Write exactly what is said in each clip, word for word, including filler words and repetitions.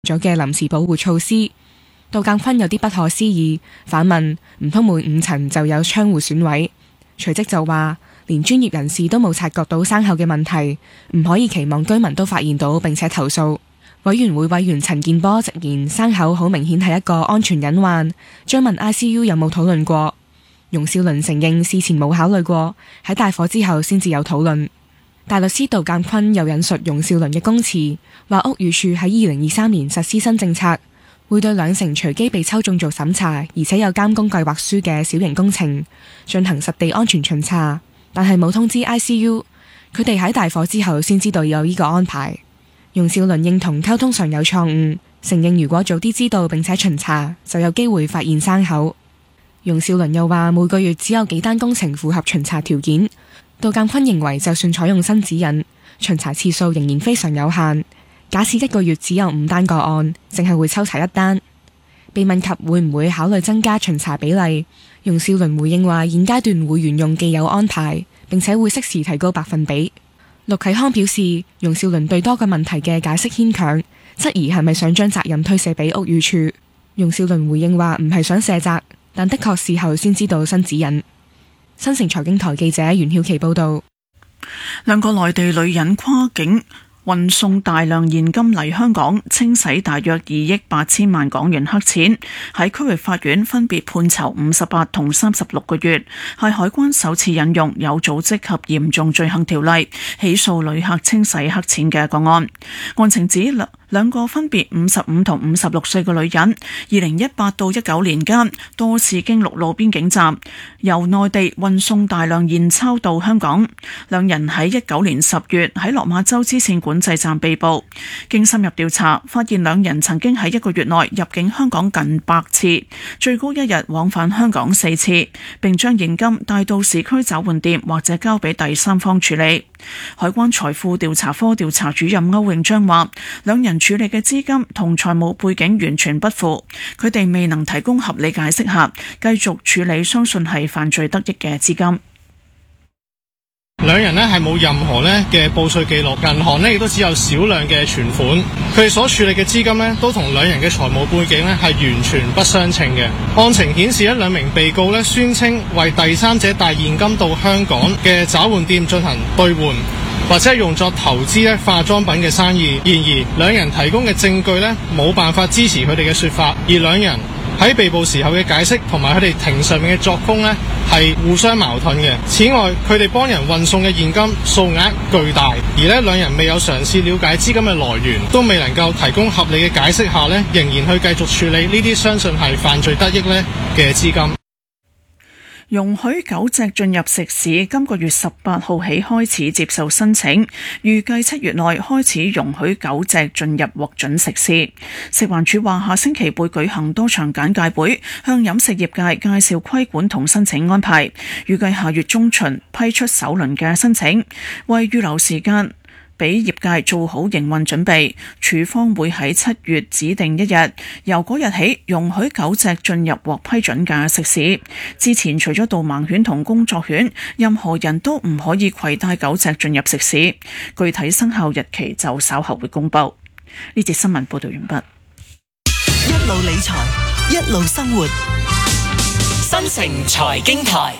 咗嘅臨時保護措施。杜鑑坤有啲不可思議，反問唔通每五層就有窗戶損毀？隨即就話連專業人士都冇察覺到生口嘅問題，唔可以期望居民都發現到並且投訴。委員會委員陳健波直言生口好明顯係一個安全隱患，追問 I C U 有冇討論過，容少麟承認事前冇考慮過，喺大火之後先至有討論。大律師杜鑑坤又引述容少麟嘅供詞，話屋宇署喺二零二三年實施新政策，會對兩成隨機被抽中做審查，而且有監工計劃書嘅小型工程進行實地安全巡查，但係冇通知 I C U， 佢哋喺大火之後先知道有呢個安排。容少麟認同溝通上有錯誤，承認如果早啲知道並且巡查，就有機會發現生口。容少麟又話每個月只有幾單工程符合巡查條件。杜鑑坤認為就算採用新指引，巡查次數仍然非常有限。假設一個月只有五單個案，淨係會抽查一單。被問及會唔會考慮增加巡查比例，容少麟回應話現階段會沿用既有安排，並且會適時提高百分比。陸啟康表示，容少麟對多個問題嘅解釋牽強，質疑係咪想將責任推卸俾屋宇署。容少麟回應話唔係想卸責，但的確事後先知道新指引。新城財經台記者袁曉琪報道。 兩個內地女人跨境運送大量現金嚟香港，清洗大約二億八千萬港元黑錢，喺區域法院分別判囚五十八同三十六個月，係海關首次引用有組織及嚴重罪行條例起訴旅客清洗黑錢嘅個案。案情指兩個分別五十五同五十六歲嘅女人，二零一八到一九年間多次經陸路邊境站由內地運送大量現鈔到香港。兩人喺一九年十月喺落馬洲支線管制站被捕。經深入調查，發現兩人曾經喺一個月內入境香港近百次，最高一日往返香港四次，並將現金帶到市區找換店或者交俾第三方處理。海關財富調查科調查主任歐永章話，兩人處理嘅資金同財務背景完全不符，佢哋未能提供合理解釋下，繼續處理相信係犯罪得益嘅資金。 兩人呢係冇任何呢嘅報稅記錄，銀行呢亦都只有少量嘅存款，佢哋所處理嘅資金呢都同兩人嘅財務背景呢係完全不相稱嘅。案情顯示，一兩名被告呢宣稱為第三者帶現金到香港嘅找換店進行兌換，或者係用作投資咧化妝品嘅生意。然而，兩人提供嘅證據呢冇辦法支持佢哋嘅說法，而兩人喺被捕時候嘅解釋同埋佢哋庭上面嘅作供呢係互相矛盾嘅。此外，佢哋幫人運送嘅現金數額巨大，而呢兩人未有嘗試了解資金嘅來源，都未能夠提供合理嘅解釋下呢，仍然去繼續處理呢啲相信係犯罪得益呢嘅資金。 容許狗隻進入食肆，今個月十八號起開始接受申請，預計七月內開始容許狗隻進入獲准食肆。食環署話，下星期會舉行多場簡介會，向飲食業界介紹規管同申請安排。預計下月中旬批出首輪嘅申請，為預留時間俾業界做好營運準備，署方會喺七月指定一日，由嗰日起容許狗隻進入獲批准嘅食肆。之前除咗導盲犬同工作犬，任何人都唔可以攜帶狗隻進入食肆。具體生效日期就稍後會公布。呢節新聞報道完畢。 一路理財，一路生活。新城財經台，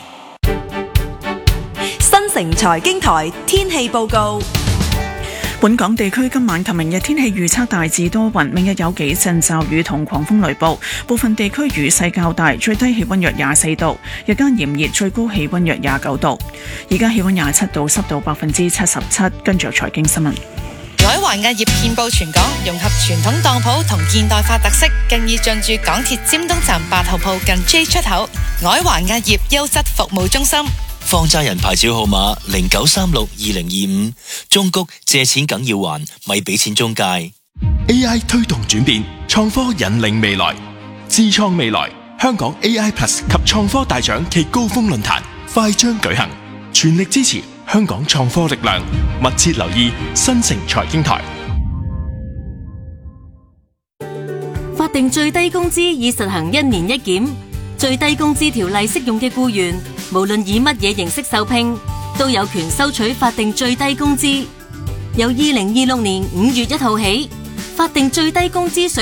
新城財經台天氣報告。 本港地區今晚及明日天氣預測大致多雲，明日有幾陣驟雨同狂風雷暴，部分地區雨勢較大，最低氣溫約廿四度，日間炎熱，最高氣溫約廿九度。而家氣溫廿七度，濕度百分之七十七。跟住財經新聞。 海華壓業遍佈全港，融合傳統當鋪同現代化特色，更已進駐港鐵尖東站八號鋪近 J 出口。海華壓業優質服務中心。 放債人牌照號碼零九三六二零二五，中谷借錢梗要還，咪俾錢中介。 A I 推動轉變，創科引領未來，智創未來。香港 A I Plus 及創科大獎暨高峰論壇快將舉行，全力支持香港創科力量，密切留意新城財經台。 法定最低工資已實行一年一檢，最低工資條例適用嘅僱員，無論以乜嘢形式受聘，都有權收取法定最低工資。由二零二六年五月一號起， 法定最低工資水